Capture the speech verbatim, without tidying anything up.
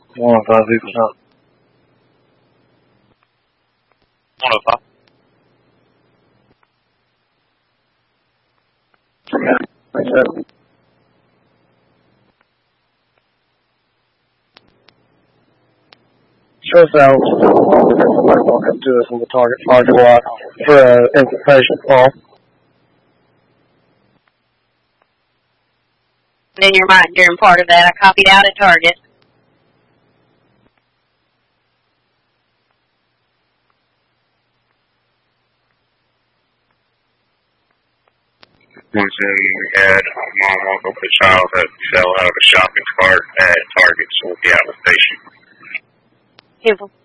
one oh five Eagle Hunt. one oh five. Okay, thanks, sir. Stress out. Somebody walk up to us in the target parking lot for an uh, infiltration call. In your mind during part of that, I copied out at target. Once we had a mom walk up a child that fell out of a shopping cart at Target, so we'll be out of the station. Beautiful.